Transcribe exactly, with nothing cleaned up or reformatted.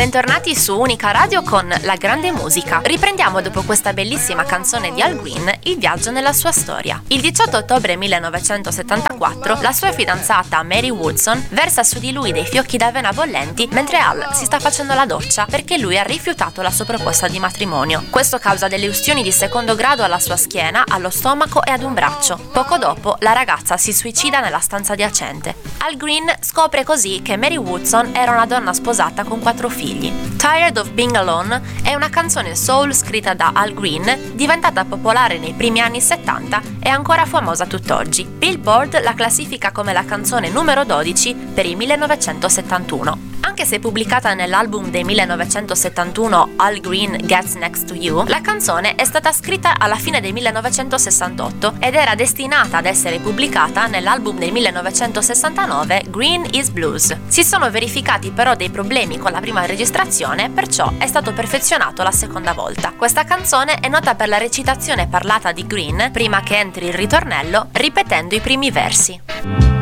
Bentornati su Unica Radio con La Grande Musica. Riprendiamo dopo questa bellissima canzone di Al Green il viaggio nella sua storia. Il diciotto ottobre millenovecentosettantaquattro la sua fidanzata Mary Woodson versa su di lui dei fiocchi d'avena bollenti mentre Al si sta facendo la doccia perché lui ha rifiutato la sua proposta di matrimonio. Questo causa delle ustioni di secondo grado alla sua schiena, allo stomaco e ad un braccio. Poco dopo la ragazza si suicida nella stanza adiacente. Al Green scopre così che Mary Woodson era una donna sposata con quattro figli. Tired of Being Alone è una canzone soul scritta da Al Green, diventata popolare nei primi anni settanta e ancora famosa tutt'oggi. Billboard la classifica come la canzone numero dodici per il millenovecentosettantuno. Anche se pubblicata nell'album del millenovecentosettantuno Al Green Gets Next to You, la canzone è stata scritta alla fine del millenovecentosessantotto ed era destinata ad essere pubblicata nell'album del millenovecentosessantanove Green is Blues. Si sono verificati però dei problemi con la prima registrazione, perciò è stato perfezionato la seconda volta. Questa canzone è nota per la recitazione parlata di Green prima che entri il ritornello, ripetendo i primi versi.